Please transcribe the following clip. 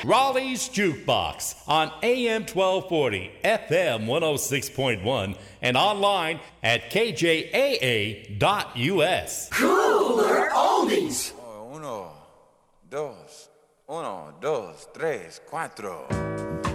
Raleigh's Jukebox on AM 1240, FM 106.1, and online at kjaa.us. Cooler Oldies. Uno, dos, tres, cuatro.